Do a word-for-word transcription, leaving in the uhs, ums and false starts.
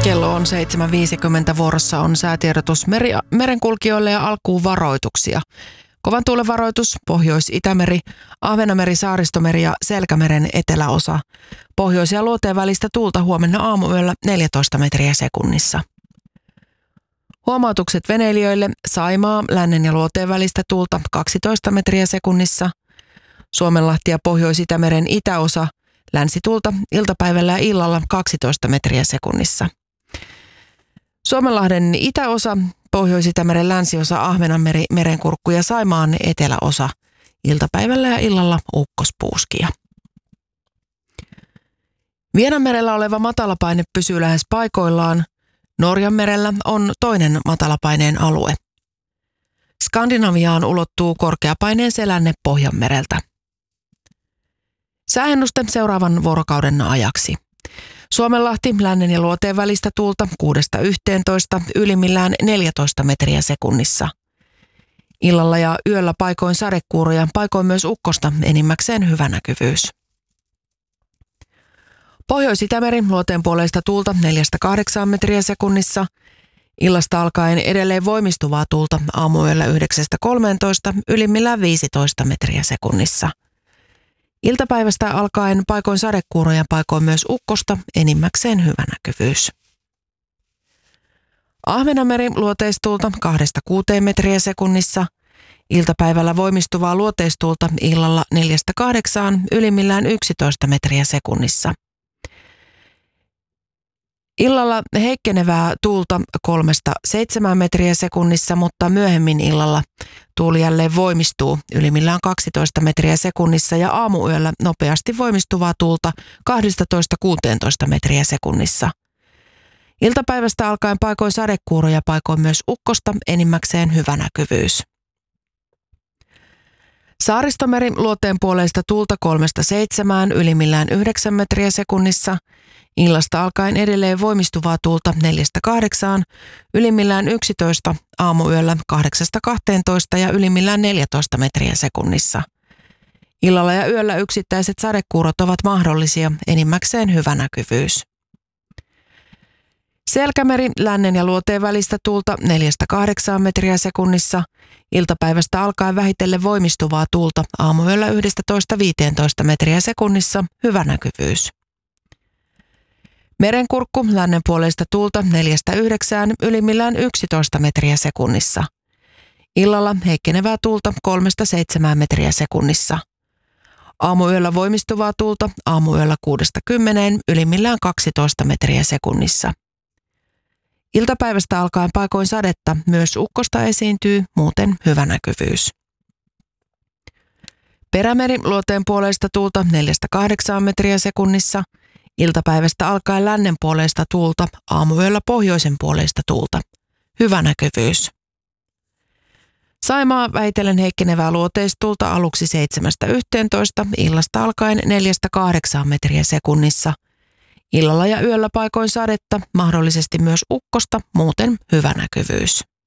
Kello on seitsemän viisikymmentä, vuorossa on säätiedotus meri, merenkulkijoille ja alkuun varoituksia. Kovan tuulen varoitus, Pohjois-Itämeri, Ahvenanmeri, Saaristomeri ja Selkämeren eteläosa. Pohjois- ja luoteen välistä tuulta huomenna aamuyöllä neljätoista metriä sekunnissa. Huomautukset veneilijöille: Saimaa, lännen ja luoteen välistä tuulta kaksitoista metriä sekunnissa. Suomenlahti ja Pohjois-Itämeren itäosa, länsituulta iltapäivällä ja illalla kaksitoista metriä sekunnissa. Suomenlahden itäosa, Pohjois-Itämeren länsiosa, Ahvenanmeri, Merenkurkku ja Saimaan eteläosa, iltapäivällä ja illalla ukkospuuskia. Vienanmerellä oleva matalapaine pysyy lähes paikoillaan. Norjanmerellä on toinen matalapaineen alue. Skandinaviaan ulottuu korkeapaineen selänne Pohjanmereltä. Sääennuste seuraavan vuorokauden ajaksi. Suomenlahti, lännen ja luoteen välistä tuulta kuudesta yhteentoista, ylimmillään neljätoista metriä sekunnissa. Illalla ja yöllä paikoin sadekuuroja, paikoin myös ukkosta, enimmäkseen hyvä näkyvyys. Pohjois-Itämeri, luoteen puoleista tuulta neljästä kahdeksaan metriä sekunnissa. Illasta alkaen edelleen voimistuvaa tuulta, aamuyöllä yhdeksästä kolmeentoista, ylimmillään viisitoista metriä sekunnissa. Iltapäivästä alkaen paikoin sadekuuroja, paikoin myös ukkosta, enimmäkseen hyvä näkyvyys. Ahvenanmeri, luoteistuulta kahdesta kuuteen metriä sekunnissa. Iltapäivällä voimistuvaa luoteistuulta, illalla neljästä kahdeksaan, ylimmillään yksitoista metriä sekunnissa. Illalla heikkenevää tuulta kolmesta seitsemään metriä sekunnissa, mutta myöhemmin illalla tuuli jälleen voimistuu, ylimmillään kaksitoista metriä sekunnissa, ja aamuyöllä nopeasti voimistuvaa tuulta kaksitoista kuusitoista metriä sekunnissa. Iltapäivästä alkaen paikoin sadekuuroja, paikoin myös ukkosta, enimmäkseen hyvä näkyvyys. Saaristomeri, luoteen puoleista tuulta kolmesta seitsemään, ylimmillään yhdeksän metriä sekunnissa. Illasta alkaen edelleen voimistuvaa tuulta neljästä kahdeksaan, ylimmillään yksitoista, aamuyöllä kahdeksasta kahteentoista ja ylimmillään neljätoista metriä sekunnissa. Illalla ja yöllä yksittäiset sadekuurot ovat mahdollisia, enimmäkseen hyvä näkyvyys. Selkämeri, lännen ja luoteen välistä tuulta neljästä kahdeksaan metriä sekunnissa. Iltapäivästä alkaen vähitellen voimistuvaa tuulta, aamuyöllä yksitoista viisitoista metriä sekunnissa, hyvä näkyvyys. Merenkurkku, lännen puoleista tuulta neljästä yhdeksään, ylimmillään yksitoista metriä sekunnissa. Illalla heikkenevää tuulta kolmesta seitsemään metriä sekunnissa. Aamuyöllä voimistuvaa tuulta, aamuyöllä kuudesta kymmeneen, ylimmillään kaksitoista metriä sekunnissa. Iltapäivästä alkaen paikoin sadetta, myös ukkosta esiintyy, muuten hyvä näkyvyys. Perämeri, luoteen puoleista tuulta neljästä kahdeksaan metriä sekunnissa. Iltapäivästä alkaen lännen puoleista tuulta, aamuyöllä pohjoisen puoleista tuulta. Hyvä näkyvyys. Saimaa, vähitellen heikkenevää luoteistuulta aluksi seitsemästä yhteentoista, illasta alkaen neljästä kahdeksaan metriä sekunnissa. Illalla ja yöllä paikoin sadetta, mahdollisesti myös ukkosta, muuten hyvä näkyvyys.